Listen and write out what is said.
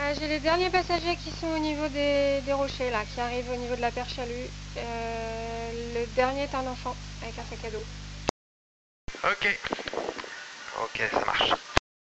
J'ai les derniers passagers qui sont au niveau des rochers, là, qui arrivent au niveau de la perche à lui. Le dernier est un enfant, avec un sac à dos. Ok. Ok, ça marche.